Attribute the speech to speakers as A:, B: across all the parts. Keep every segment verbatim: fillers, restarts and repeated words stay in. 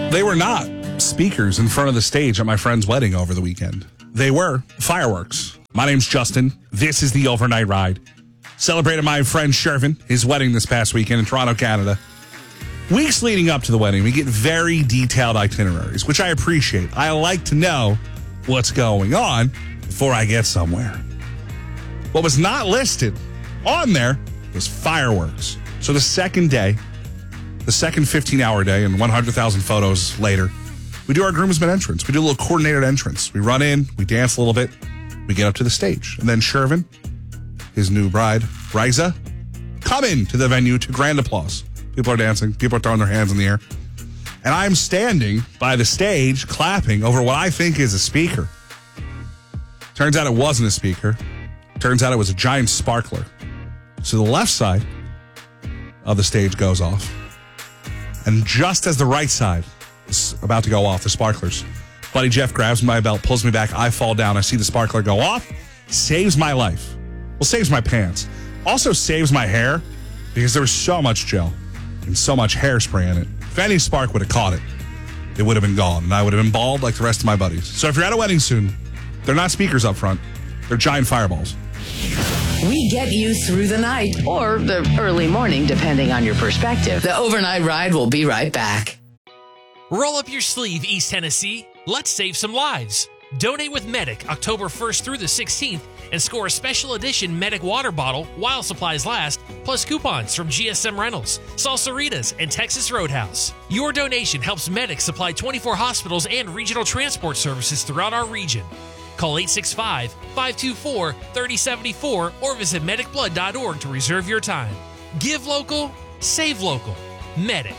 A: They were not speakers in front of the stage at my friend's wedding over the weekend. They were fireworks. My name's Justin. This is the Overnight Ride. Celebrated my friend Shervin, his wedding this past weekend in Toronto, Canada. Weeks leading up to the wedding, we get very detailed itineraries, which I appreciate. I like to know what's going on before I get somewhere. What was not listed on there was fireworks. So the second day, the second fifteen-hour day, and one hundred thousand photos later, we do our groomsmen entrance. We do a little coordinated entrance. We run in, we dance a little bit, we get up to the stage. And then Shervin, his new bride, Riza, come into the venue to grand applause. People are dancing. People are throwing their hands in the air. And I'm standing by the stage clapping over what I think is a speaker. Turns out it wasn't a speaker. Turns out it was a giant sparkler. So the left side of the stage goes off. And just as the right side is about to go off, the sparklers, Buddy Jeff grabs my belt, pulls me back. I fall down. I see the sparkler go off. Saves my life. Well, saves my pants. Also saves my hair because there was so much gel and so much hairspray in it. If any spark would have caught it, it would have been gone, and I would have been bald like the rest of my buddies. So if you're at a wedding soon, they're not speakers up front. They're giant fireballs.
B: We get you through the night or the early morning, depending on your perspective. The Overnight Ride will be right back.
C: Roll up your sleeve, East Tennessee. Let's save some lives. Donate with Medic October first through the sixteenth and score a special edition Medic water bottle while supplies last, plus coupons from G S M Rentals, Salsaritas, and Texas Roadhouse. Your donation helps Medic supply twenty-four hospitals and regional transport services throughout our region. Call eight six five, five two four, three zero seven four or visit medic blood dot org to reserve your time. Give local, save local. Medic.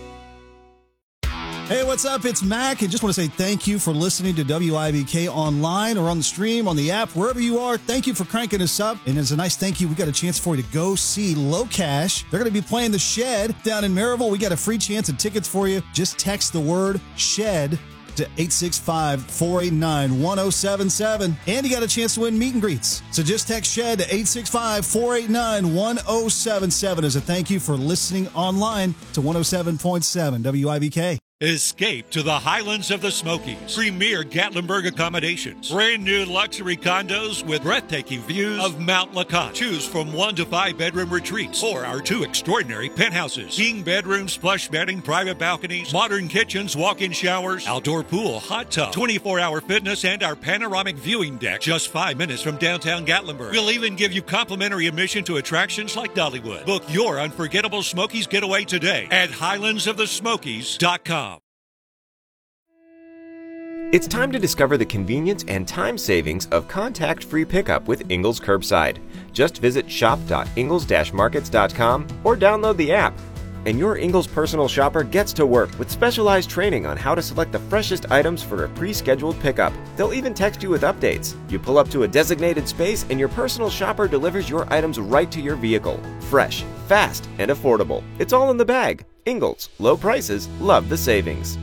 D: Hey, what's up? It's Mac, and just want to say thank you for listening to W I B K online or on the stream, on the app, wherever you are. Thank you for cranking us up, and as a nice thank you, we got a chance for you to go see Low Cash. They're going to be playing The Shed down in Maryville. We got a free chance of tickets for you. Just text the word SHED to eight six five, four eight nine, one oh seven seven, and you got a chance to win meet and greets. So just text SHED to eight six five, four eight nine, one oh seven seven as a thank you for listening online to one oh seven point seven W I B K.
E: Escape to the Highlands of the Smokies. Premier Gatlinburg accommodations. Brand new luxury condos with breathtaking views of Mount Lacotte. Choose from one to five bedroom retreats or our two extraordinary penthouses. King bedrooms, plush bedding, private balconies, modern kitchens, walk-in showers, outdoor pool, hot tub, twenty-four hour fitness, and our panoramic viewing deck just five minutes from downtown Gatlinburg. We'll even give you complimentary admission to attractions like Dollywood. Book your unforgettable Smokies getaway today at highlands of the smokies dot com.
F: It's time to discover the convenience and time savings of contact-free pickup with Ingles Curbside. Just visit shop dot ingles dash markets dot com or download the app. And your Ingles personal shopper gets to work with specialized training on how to select the freshest items for a pre-scheduled pickup. They'll even text you with updates. You pull up to a designated space and your personal shopper delivers your items right to your vehicle. Fresh, fast, and affordable. It's all in the bag. Ingles. Low prices. Love the savings.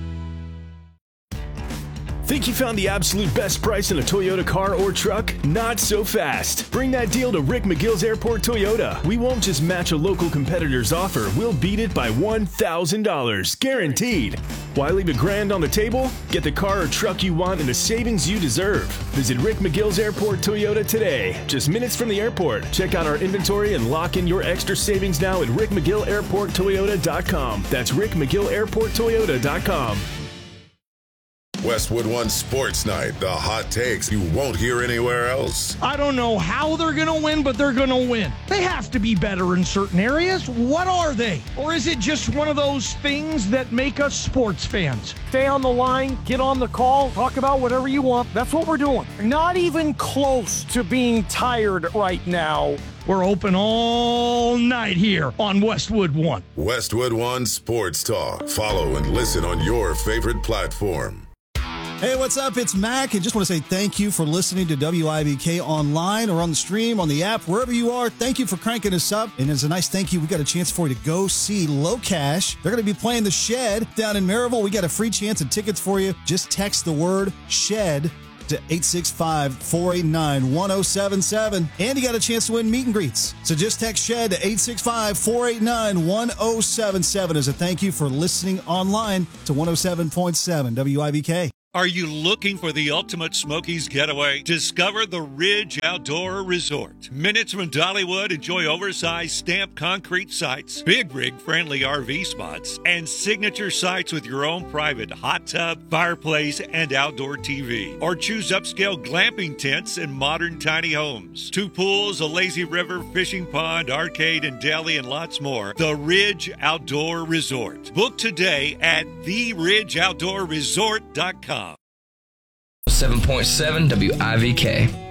G: Think you found the absolute best price in a Toyota car or truck? Not so fast. Bring that deal to Rick McGill's Airport Toyota. We won't just match a local competitor's offer. We'll beat it by one thousand dollars. Guaranteed. Why leave a grand on the table? Get the car or truck you want and the savings you deserve. Visit Rick McGill's Airport Toyota today. Just minutes from the airport. Check out our inventory and lock in your extra savings now at rick mcgill airport toyota dot com. That's rick mcgill airport toyota dot com.
H: Westwood One Sports Night, the hot takes you won't hear anywhere else.
I: I don't know how they're going to win, but they're going to win. They have to be better in certain areas. What are they? Or is it just one of those things that make us sports fans? Stay on the line, get on the call, talk about whatever you want. That's what we're doing. Not even close to being tired right now. We're open all night here on Westwood One.
H: Westwood One Sports Talk. Follow and listen on your favorite platform.
D: Hey, what's up? It's Mac, and just want to say thank you for listening to W I B K online or on the stream, on the app, wherever you are. Thank you for cranking us up, and as a nice thank you, we got a chance for you to go see Low Cash. They're going to be playing The Shed down in Maryville. We got a free chance of tickets for you. Just text the word SHED to eight six five, four eight nine, one oh seven seven. And you got a chance to win meet and greets. So just text Shed to eight six five, four eight nine, one oh seven seven as a thank you for listening online to one oh seven point seven W I B K.
E: Are you looking for the ultimate Smokies getaway? Discover the Ridge Outdoor Resort. Minutes from Dollywood, enjoy oversized stamped concrete sites, big rig friendly R V spots, and signature sites with your own private hot tub, fireplace, and outdoor T V. Or choose upscale glamping tents and modern tiny homes. Two pools, a lazy river, fishing pond, arcade, and deli, and lots more. The Ridge Outdoor Resort. Book today at the ridge outdoor resort dot com.
J: seven point seven W I V K.